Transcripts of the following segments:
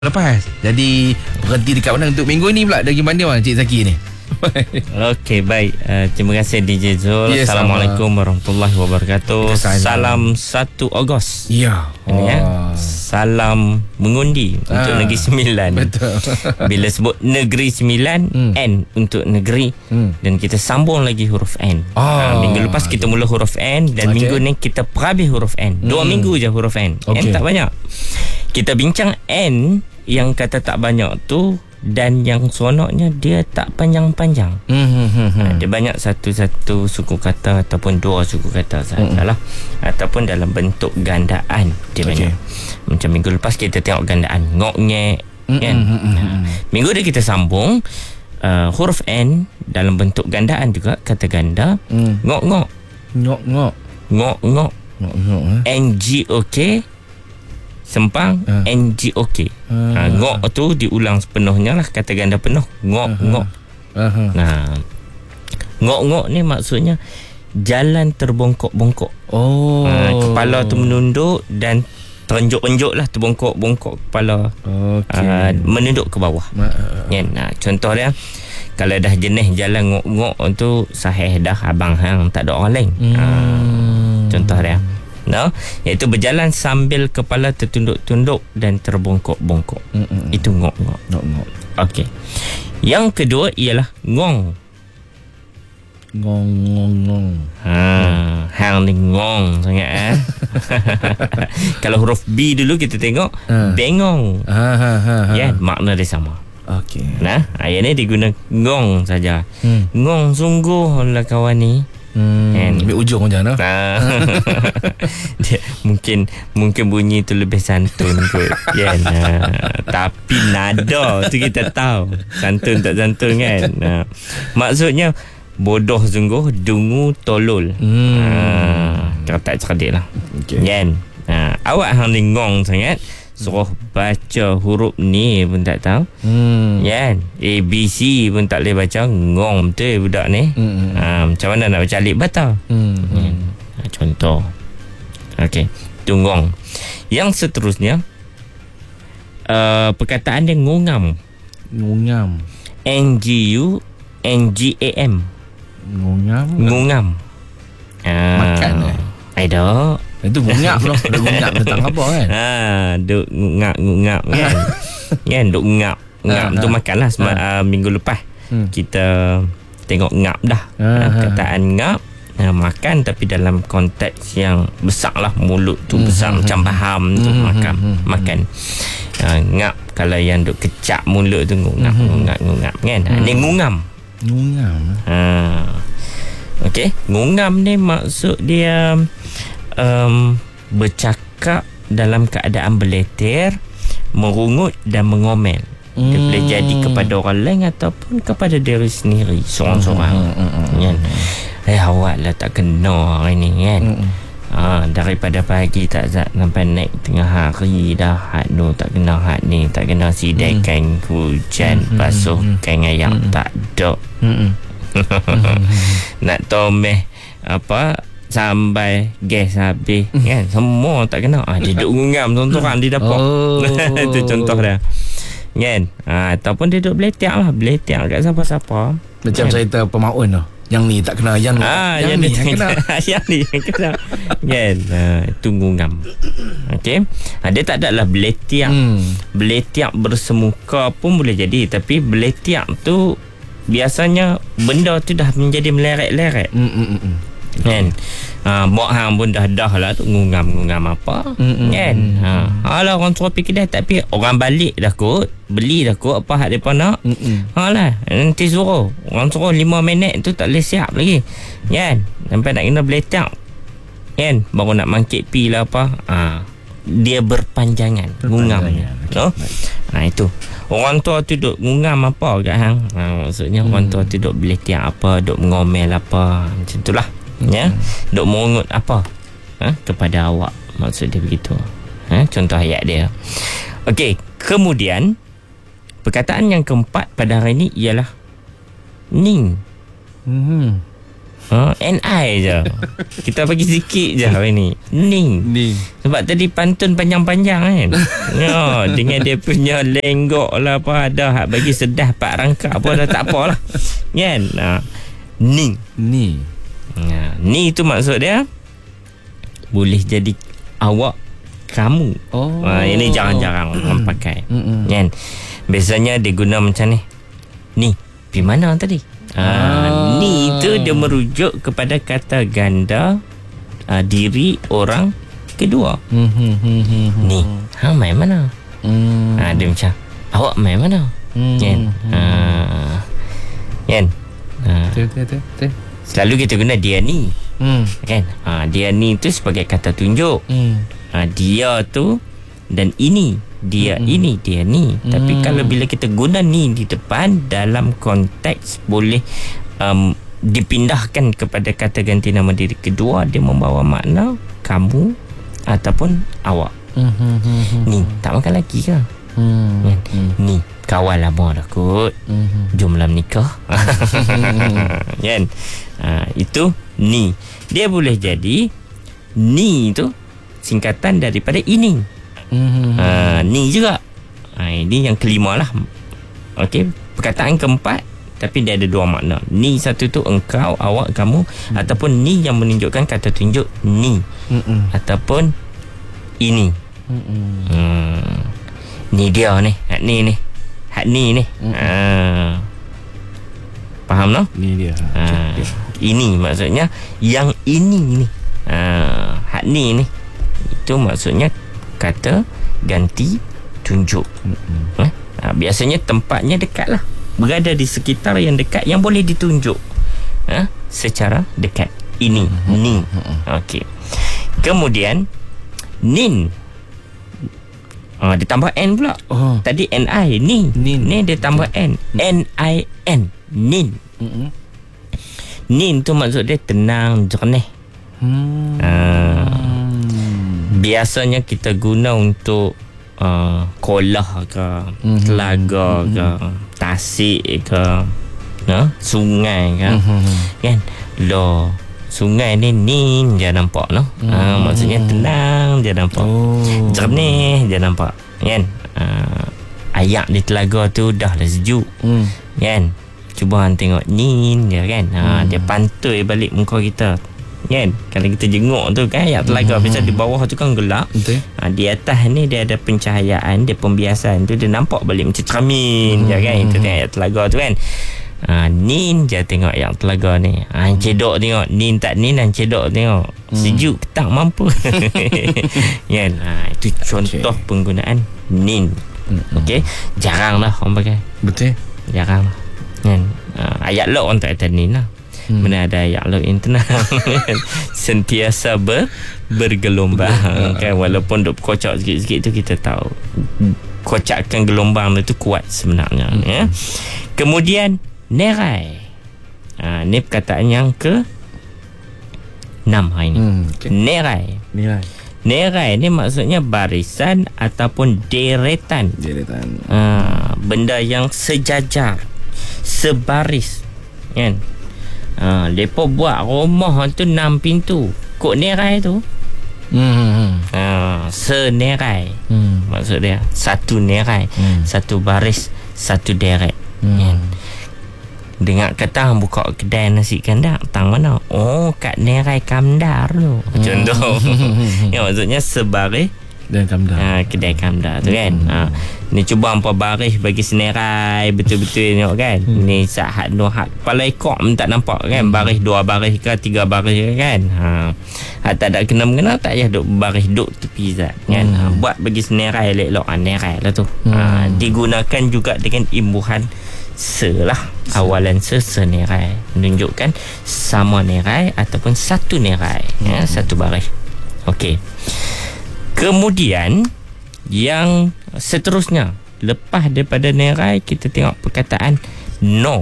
Lepas jadi berhenti dekat mana untuk minggu ni pula? Dari mana Cik Zaki ni? Okey, baik. Terima kasih DJ Zul. Assalamualaikum warahmatullahi wabarakatuh. Salam 1 Ogos. Ya. Salam mengundi untuk Negeri Sembilan. Betul. Bila sebut Negeri Sembilan, N untuk negeri, dan kita sambung lagi huruf N. Minggu lepas kita mula huruf N, dan minggu ni kita perhabis huruf N. 2 minggu je huruf N. N tak banyak. Kita bincang N yang kata tak banyak tu, dan yang seronoknya dia tak panjang-panjang. Dia banyak satu suku kata ataupun 2 suku kata sahajalah, ataupun dalam bentuk gandaan dia banyak. Macam minggu lepas kita tengok gandaan ngok ngek kan. Minggu ni kita sambung huruf N dalam bentuk gandaan juga, kata ganda. Ngok ngok Ngok ngok ngok ngok ngok ngok NGOK sempang NGOK. Ngok tu diulang sepenuhnya lah, kata ganda penuh. Ngok ngok. Nah, ngok ngok ni maksudnya jalan terbongkok-bongkok. Kepala tu menunduk dan terenjuk-enjuk lah, terbongkok-bongkok kepala. Menunduk ke bawah. Contoh dia, kalau dah jenis jalan ngok-ngok tu sahih dah abang hang, tak ada orang lain. Contoh dia, iaitu berjalan sambil kepala tertunduk-tunduk dan terbongkok-bongkok. Itu ngok-ngok. Okey. Yang kedua ialah ngong. Ngong. Hang ni ngong sangat. Kalau huruf B dulu kita tengok bengong. Ya, makna dia sama. Okey. Nah, ayat ni diguna ngong saja. Ngong sungguh lah kawan ni. Ambil ujung macam mana? Dia, mungkin bunyi tu lebih santun kot kan. Tapi nada tu kita tahu santun tak santun kan. Maksudnya bodoh sungguh, dungu tolol. Kau tak cerdik lah kan. Awak hang ni ngong sangat, suruh baca huruf ni pun tak tahu kan. ABC pun tak boleh baca. Ngong betul budak ni. Macam mana nak baca alif bata? Contoh. Okey, tu ngong. Yang seterusnya perkataan dia ngungam. Ngungam. NGUNGAM. Ngungam. Makan Ada. Itu ngungap loh. Ada ngungap tentang apa kan? Duk ngungap kan. Kan duk ngap. Ngap tu makanlah. Minggu lepas kita tengok ngap dah. Perkataan ngap, makan, tapi dalam konteks yang besar lah. Mulut tu besar macam baham tu makan. Ngap kalau yang duk kecap mulut tu ngungap kan. Ni ngungam. Okey, ngungam ni maksud dia bercakap dalam keadaan beleter, merungut dan mengomel. Dia boleh jadi kepada orang lain ataupun kepada diri sendiri, seorang-seorang kan. Awak lah tak kena hari ni kan. Daripada pagi tak sampai naik tengah hari dah, hat tu tak kena, hat ni tak kena, sidaikan hujan, basuhkan ayam tak ada. Nak tomeh sampai gas habis kan, semua tak kena. Dia duduk ngungam seorang di dapur. Itu contoh dia kan. Ataupun dia duduk beletak kat siapa-siapa. Macam cerita pemaun tu, yang ni tak kena, yang ni yang kena. Yang ni yang kena kan. Itu ngungam. Okey. Dia tak adalah beletak. Beletak bersemuka pun boleh jadi, tapi beletak tu biasanya benda tu dah menjadi meleret-leret kan. Mak hang pun dah lah tu ngungam apa kan. Alah, orang suruh pergi kedai, tapi orang balik dah kot, beli dah kot apa hak depa nak. Alah, nanti suruh orang suruh 5 minit tu tak boleh siap lagi kan, sampai nak kena beletak kan, baru nak mangkit pi lah apa. Dia berpanjangan ngungam no. Itu orang tua tu duk ngungam apa kat hang. Maksudnya orang tua tu duk beletak apa, duk mengomel apa, macam itulah ya. Duk merungut apa kepada awak, maksud dia begitu. Contoh ayat dia. Okey, kemudian perkataan yang keempat pada hari ini ialah ning. NI je. Kita bagi sikit je hari ni. Ning. Sebab tadi pantun panjang-panjang kan. Dengan dia punya lenggok lah apa ada bagi sedah pak rangkap apa dah tak apalah. Kan? Ning. Ni tu maksud dia boleh jadi awak, kamu. Ini jarang-jarang orang pakai. Kan? Biasanya dia guna macam ni. Ni, pergi mana tadi? Ni tu dia merujuk kepada kata ganda diri orang kedua. Ni, main mana? Dia macam, awak main mana? Kan? Kan? Selalu kita guna dia ni. Kan? Dia ni tu sebagai kata tunjuk. Dia tu dan ini. Dia ini, dia ni. Tapi kalau bila kita guna ni di depan, dalam konteks boleh dipindahkan kepada kata ganti nama diri kedua, dia membawa makna kamu ataupun awak. Ni tak makan lagi ke? Ni kawan lama dah kot. Jom lah menikah. Kan? Itu ni. Dia boleh jadi ni tu singkatan daripada ini. Ni juga. Ini yang kelima lah. Okey, perkataan keempat tapi dia ada dua makna. Ni satu tu engkau, awak, kamu, ataupun ni yang menunjukkan kata tunjuk ni, ataupun ini. Ni dia ni, hak ni. Faham no? Ni dia. Ini maksudnya yang ini ni. Hak ni. Itu maksudnya kata ganti tunjuk. Biasanya tempatnya dekat lah, berada di sekitar yang dekat yang boleh ditunjuk secara dekat. Ini ni. Okey. Kemudian nin, dia tambah n pula. Tadi ni ni dia tambah n. N-I-N. Nin. Nin tu maksud dia tenang, jernih. Biasanya kita guna untuk kolah ke, telaga ke, tasik ke, sungai ke. Kan? Sungai ni nin dia nampak no. Maksudnya tenang dia nampak. Jernih dia nampak. Kan? Ayak di telaga tu dah lah sejuk. Kan? Cuba hang tengok nin dia kan. Dia pantui balik muka kita. Kan? Kalau kita jenguk tu kan ayak telaga, biasa di bawah tu kan gelap. Di atas ni dia ada pencahayaan, dia pembiasan tu dia nampak balik macam cermin je kan. Itu tengok ayak telaga tu kan. Nin je tengok ayak telaga ni. Cedok tengok. Nin tak nin, cedok tengok. Sejuk tak mampu. Kan? Itu contoh penggunaan nin. Okey, jarang lah orang pakai. Betul. Jarang lah. Kan? Ayat lok orang tak kata nin lah. Mana ada ayat lok yang tenang. Sentiasa bergelombang. Kan? Walaupun duk kocak sikit-sikit tu kita tahu kocakan gelombang tu kuat sebenarnya. Kemudian nerai. Ni perkataan yang ke 6 hari ni. Nerai ni maksudnya barisan ataupun deretan. Benda yang sejajar, sebaris. Kan? Mereka buat rumah tu 6 pintu. Kok nerai tu? Senerai. Maksud dia satu nerai, satu baris, satu deret. Dengar kata buka kedai nasi kandak tang mana? Kat nerai Kamdar tu. Contoh. Maksudnya sebaris dan Kamdar. Kedai Kamdar tu kan. Ni cuba hampa baris bagi senerai betul-betul tengok kan. Ni sahat hak kepala ekor tak nampak kan. Baris 2 baris ke 3 baris ke kan. Hak tak ada kena-mengena tak payah duk baris duk tepi zat kan. Buat bagi senerai elok-elok nerai lah tu. Digunakan juga dengan imbuhan selah, awalan senerai, menunjukkan sama nerai ataupun satu nerai, satu baris. Okey. Kemudian yang seterusnya, lepas daripada nerai, kita tengok perkataan no.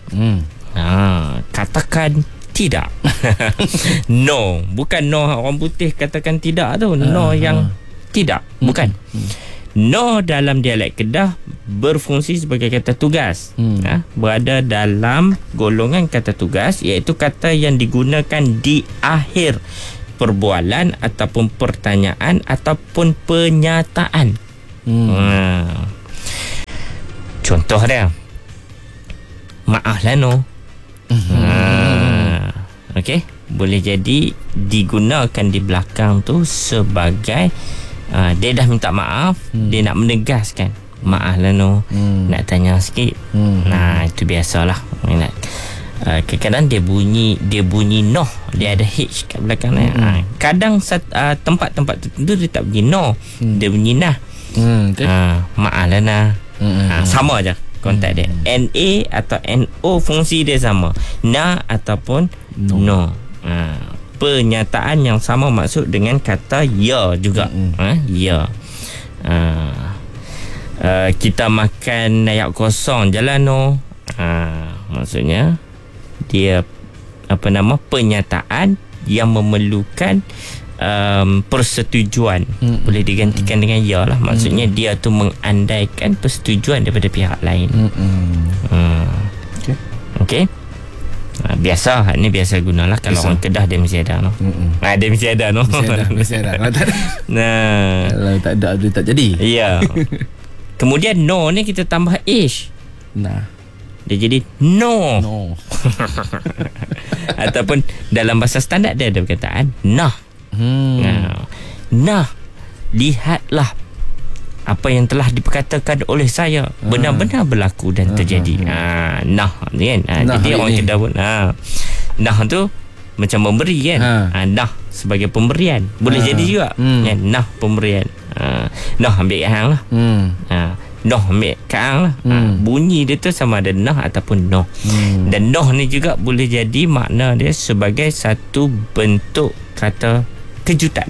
Katakan tidak. No, bukan no orang putih katakan tidak tu. No yang tidak, bukan. No dalam dialek Kedah berfungsi sebagai kata tugas. Berada dalam golongan kata tugas, iaitu kata yang digunakan di akhir perbualan ataupun pertanyaan ataupun penyataan. Contoh dia, maaf lah no. Okey, boleh jadi digunakan di belakang tu sebagai dia dah minta maaf, dia nak menegaskan, maaf lah no, nak tanya sikit. Nah, itu biasalah. Kadang-kadang dia bunyi noh, dia ada H kat belakang. Kadang tempat-tempat tertentu dia tak bunyi no, dia bunyi nah. Maaf lah nah. Sama je kontak dia. NA atau NO fungsi dia sama. Na ataupun no. Pernyataan yang sama maksud dengan kata ya juga. Ya. Kita makan ayak kosong jalan no. Maksudnya dia pernyataan yang memerlukan persetujuan. Boleh digantikan dengan ya lah. Maksudnya dia tu mengandaikan persetujuan daripada pihak lain. Okey. Biasa, ni biasa gunalah. Kalau orang Kedah dia mesti ada no. Dia mesti ada no. Mesti ada. Kalau tak ada, kalau tak ada dia tak jadi. Ya. Kemudian no ni kita tambah ish. Nah, dia jadi no. Ataupun dalam bahasa standard dia ada perkataan nah. Nah, lihatlah apa yang telah diperkatakan oleh saya benar-benar berlaku dan terjadi. Nah kan. Jadi orang Kedah pun nah tu macam memberi kan. Nah sebagai pemberian. Boleh jadi juga kan. Nah pemberian. Nah ambil hang lah. Noh ambil kat lah. Bunyi dia tu sama ada nah ataupun no. Dan noh ni juga boleh jadi makna dia sebagai satu bentuk kata kejutan.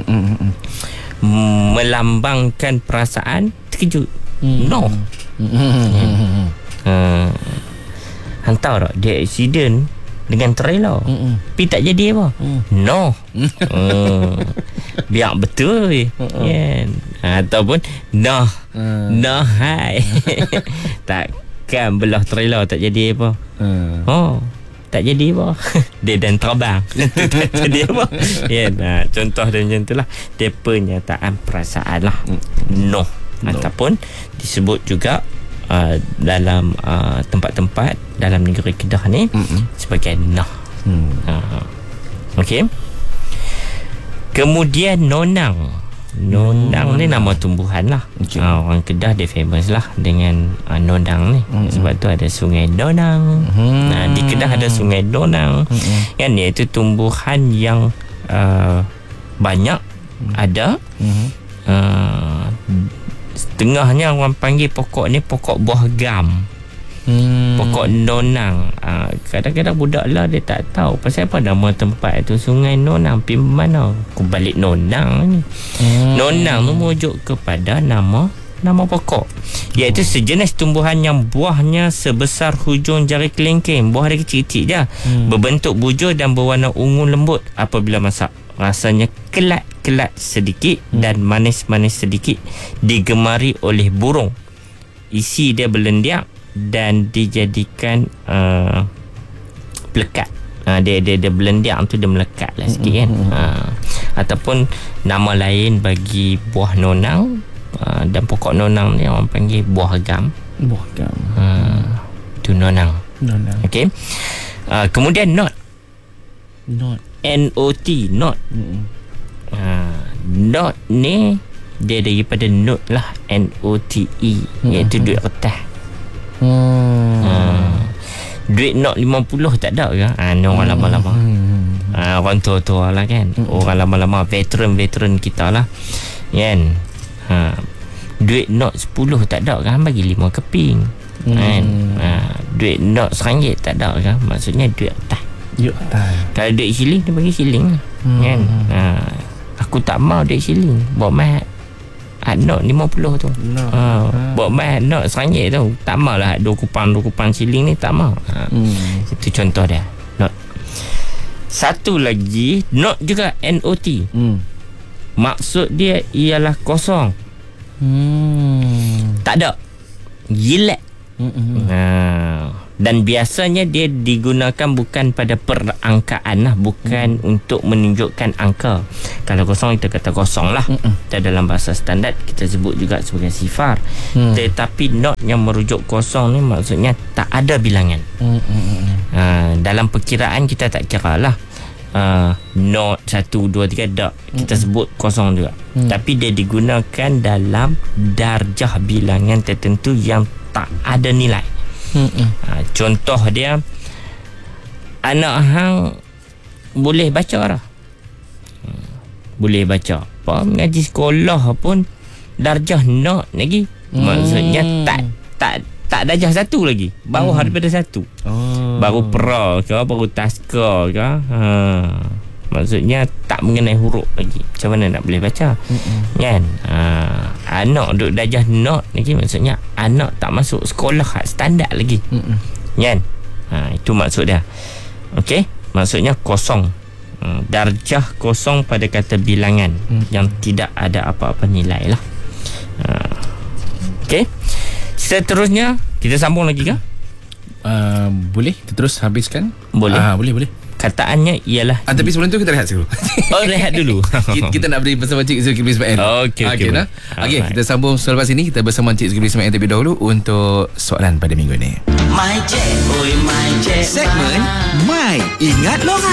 Melambangkan perasaan terkejut. No. Hantar tak dia accident dengan trailer tapi tak jadi apa. No. Biar betul kan. Ataupun nah hai. Takkan belah trailer tak jadi apa. Tak jadi apa. Dia dan terbang. Tak jadi apa. Contoh dia macam tu lah. Dia pernyataan perasaan lah. No. Ataupun disebut juga dalam tempat-tempat dalam negeri Kedah ni sebagai nah. Okey. Kemudian nonang. Nonang ni nama tumbuhan lah. Orang Kedah dia famous lah dengan nonang ni. Sebab tu ada sungai Nonang. Di Kedah ada sungai Nonang. Kan iaitu tumbuhan yang banyak ada. Setengahnya orang panggil pokok ni pokok buah gam. Pokok nonang. Kadang-kadang budak lah dia tak tahu pasal apa nama tempat tu sungai Nonang. Pergi mana? Aku balik Nonang ni. Nonang tu merujuk kepada nama pokok, iaitu sejenis tumbuhan yang buahnya sebesar hujung jari kelingking. Buah dia kecil-kecil je, berbentuk bujur dan berwarna ungu lembut apabila masak. Rasanya kelat-kelat sedikit dan manis-manis sedikit. Digemari oleh burung. Isi dia berlendiak dan dijadikan pelekat. Dia berlendiak tu dia melekat lah sikit kan. Ataupun nama lain bagi buah nonang dan pokok nonang ni orang panggil buah gam. Buah gam. Tu nonang. Okey. Kemudian not. NOT, not. Not ni dia daripada note lah, NOTE, iaitu duit kertas. Duit not 50 tak ada ke? Ni orang lama-lama. Orang tua-tua lah kan. Orang lama-lama, veteran kita lah kan. Duit not 10 tak ada kan? Bagi 5 keping kan. Duit not RM1 tak ada kan? Maksudnya duit kertas. Kalau duit shilling dia bagi shilling lah kan. Aku tak mau duit shilling, bawa mat not 50 tu. Bawa mat not RM1 tu tak mau lah. 2 kupang shilling ni tak mau. Itu contoh dia not. Satu lagi not juga NOT. Maksud dia ialah kosong. Tak ada. gilek. Dan biasanya dia digunakan bukan pada perangkaan lah, bukan untuk menunjukkan angka. Kalau kosong kita kata kosong lah. Dan dalam bahasa standard kita sebut juga sebagai sifar. Tetapi not yang merujuk kosong ni maksudnya tak ada bilangan. Dalam perkiraan kita tak kira lah not 1, 2, 3 tak. Kita sebut kosong juga. Tapi dia digunakan dalam darjah bilangan tertentu yang tak ada nilai. Contoh dia, anak hang boleh baca lah, boleh baca apa, mengaji sekolah pun darjah not lagi. Maksudnya tak darjah 1 lagi, bawah daripada 1. Baru pra ke, baru taska ke. Maksudnya tak mengenai huruf lagi. Macam mana nak boleh baca? Kan? Anak duduk darjah not lagi, maksudnya anak tak masuk sekolah standard lagi. Kan? Itu maksud dia. Okey? Maksudnya kosong. Darjah kosong pada kata bilangan yang tidak ada apa-apa nilai lah. Okey? Seterusnya kita sambung lagi ke? Boleh kita terus habiskan? Boleh. Boleh. Kataannya ialah tapi sebelum tu kita rehat dulu. rehat dulu. Kita nak beri bersama Cik Zulkifli Ismail. Okey. Okey, kita sambung selepas ini. Kita bersama Cik Zulkifli Ismail terlebih dahulu untuk soalan pada minggu ini. My Cik, oi My Cik. Segmen My Ingat Lohan.